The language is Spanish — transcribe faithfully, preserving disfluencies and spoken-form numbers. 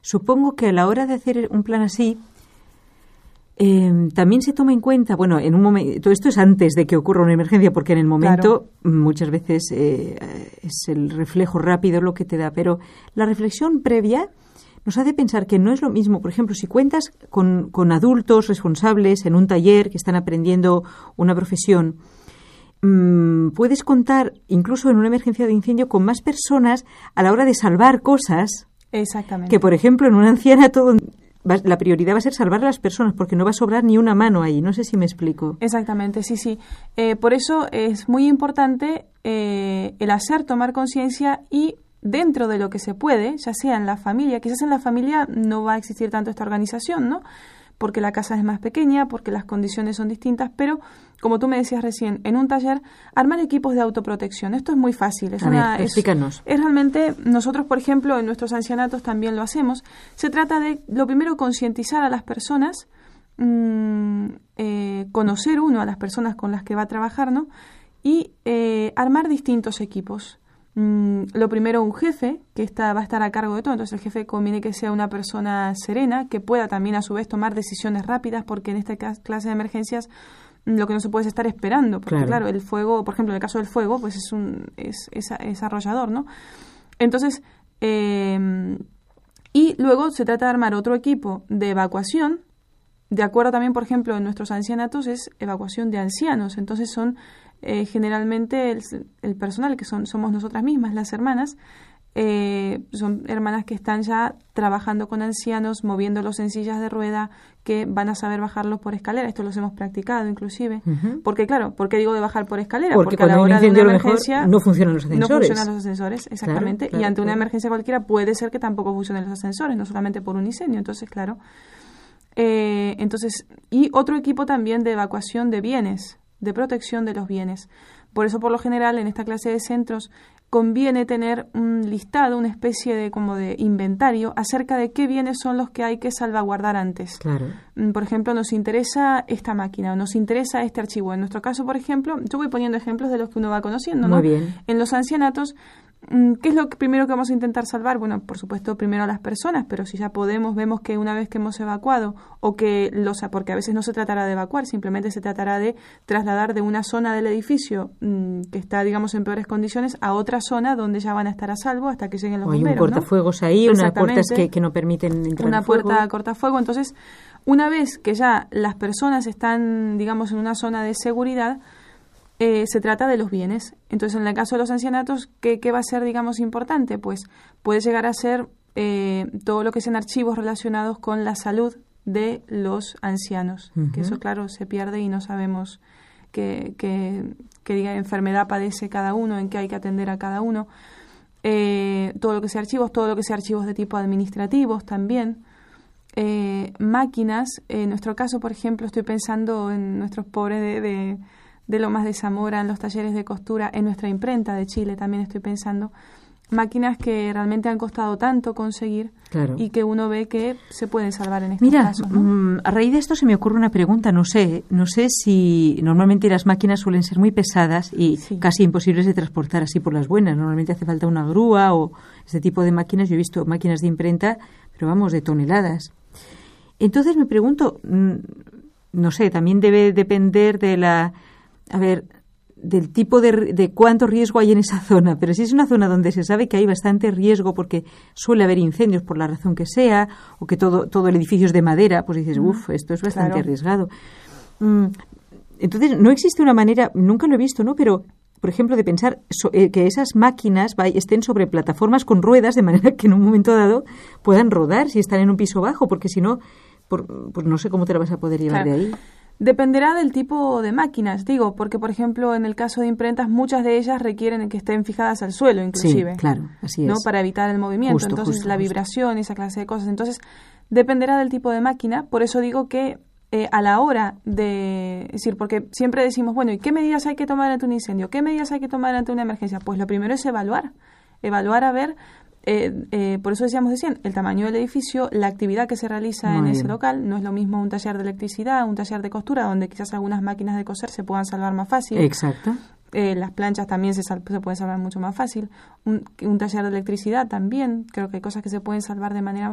supongo que a la hora de hacer un plan así, Eh, también se toma en cuenta, bueno, en un momento, todo esto es antes de que ocurra una emergencia, porque en el momento claro. muchas veces eh, es el reflejo rápido lo que te da, pero la reflexión previa nos hace pensar que no es lo mismo, por ejemplo, si cuentas con, con adultos responsables en un taller que están aprendiendo una profesión, mmm, puedes contar, incluso en una emergencia de incendio, con más personas a la hora de salvar cosas. Exactamente. Que, por ejemplo, en un ancianato donde la prioridad va a ser salvar a las personas, porque no va a sobrar ni una mano ahí. No sé si me explico. Exactamente, sí, sí. Eh, por eso es muy importante eh, el hacer tomar conciencia y dentro de lo que se puede, ya sea en la familia, quizás en la familia no va a existir tanto esta organización, ¿no? Porque la casa es más pequeña, porque las condiciones son distintas, pero como tú me decías recién, en un taller, armar equipos de autoprotección. Esto es muy fácil. Es a una, ver, explícanos. Es, es realmente, nosotros, por ejemplo, en nuestros ancianatos también lo hacemos. Se trata de, lo primero, concientizar a las personas, mmm, eh, conocer uno a las personas con las que va a trabajar, ¿no? Y eh, armar distintos equipos. Mm, lo primero, un jefe que está, va a estar a cargo de todo. Entonces el jefe conviene que sea una persona serena, que pueda también a su vez tomar decisiones rápidas, porque en esta clase de emergencias mm, lo que no se puede es estar esperando, porque claro. claro, el fuego, por ejemplo, en el caso del fuego, pues es un es, es, es arrollador, ¿no? Entonces, eh, y luego se trata de armar otro equipo de evacuación. De acuerdo también, por ejemplo, en nuestros ancianatos es evacuación de ancianos. Entonces son eh, generalmente el, el personal, que son somos nosotras mismas, las hermanas, eh, son hermanas que están ya trabajando con ancianos, moviéndolos en sillas de rueda, que van a saber bajarlos por escalera. Esto los hemos practicado inclusive. Uh-huh. Porque claro, ¿por qué digo de bajar por escalera? Porque, Porque a la hora de una emergencia no funcionan los ascensores. No funcionan los ascensores, exactamente. Claro, claro, y ante claro. una emergencia cualquiera puede ser que tampoco funcionen los ascensores, no solamente por un incendio. Entonces, claro... Eh, entonces, y otro equipo también de evacuación de bienes, de protección de los bienes. Por eso, por lo general, en esta clase de centros conviene tener un listado, una especie de como de inventario acerca de qué bienes son los que hay que salvaguardar antes. Claro. Por ejemplo, nos interesa esta máquina o nos interesa este archivo. En nuestro caso, por ejemplo, yo voy poniendo ejemplos de los que uno va conociendo, ¿no? Muy bien. En los ancianatos, ¿qué es lo que primero que vamos a intentar salvar? Bueno, por supuesto, primero a las personas, pero si ya podemos, vemos que una vez que hemos evacuado, o que los, porque a veces no se tratará de evacuar, simplemente se tratará de trasladar de una zona del edificio mmm, que está, digamos, en peores condiciones a otra zona donde ya van a estar a salvo hasta que lleguen los o hay bomberos, un cortafuegos, ¿no? Ahí, unas puertas que, que no permiten entrar una el fuego. Puerta cortafuego. Entonces, una vez que ya las personas están, digamos, en una zona de seguridad, Eh, se trata de los bienes. Entonces, en el caso de los ancianatos, ¿qué, qué va a ser, digamos, importante? Pues puede llegar a ser eh, todo lo que sean archivos relacionados con la salud de los ancianos. Uh-huh. Que eso, claro, se pierde y no sabemos qué, qué, qué diga, enfermedad padece cada uno, en qué hay que atender a cada uno. Eh, todo lo que sea archivos, todo lo que sea archivos de tipo administrativos también. Eh, máquinas, en nuestro caso, por ejemplo, estoy pensando en nuestros pobres de... de de Lomas de Zamora, en los talleres de costura, en nuestra imprenta de Chile también estoy pensando, máquinas que realmente han costado tanto conseguir, claro. y que uno ve que se pueden salvar en estos Mira, casos, ¿no? a raíz de esto se me ocurre una pregunta, no sé, no sé si normalmente las máquinas suelen ser muy pesadas y sí. casi imposibles de transportar así por las buenas, normalmente hace falta una grúa o este tipo de máquinas, yo he visto máquinas de imprenta, pero vamos, de toneladas. Entonces me pregunto, no sé, también debe depender de la... A ver, del tipo de, de cuánto riesgo hay en esa zona, pero si es una zona donde se sabe que hay bastante riesgo porque suele haber incendios por la razón que sea, o que todo, todo el edificio es de madera, pues dices, uff, esto es bastante claro. arriesgado. Entonces, no existe una manera, nunca lo he visto, ¿no? Pero, por ejemplo, de pensar so, eh, que esas máquinas va, estén sobre plataformas con ruedas, de manera que en un momento dado puedan rodar si están en un piso bajo, porque si no, por, pues no sé cómo te la vas a poder llevar claro. de ahí. Dependerá del tipo de máquinas, digo, porque, por ejemplo, en el caso de imprentas, muchas de ellas requieren que estén fijadas al suelo, inclusive. Sí, claro, así es. ¿No? Para evitar el movimiento, justo, entonces justo, la justo. vibración y esa clase de cosas. Entonces, dependerá del tipo de máquina, por eso digo que eh, a la hora de... Es decir, porque siempre decimos, bueno, ¿y qué medidas hay que tomar ante un incendio? ¿Qué medidas hay que tomar ante una emergencia? Pues lo primero es evaluar, evaluar a ver... Eh, eh, por eso decíamos decían, el tamaño del edificio, la actividad que se realiza Muy en bien. ese local, no es lo mismo un taller de electricidad, un taller de costura, donde quizás algunas máquinas de coser se puedan salvar más fácil. Exacto. Eh, las planchas también se, sal- se pueden salvar mucho más fácil. Un, un taller de electricidad también, creo que hay cosas que se pueden salvar de manera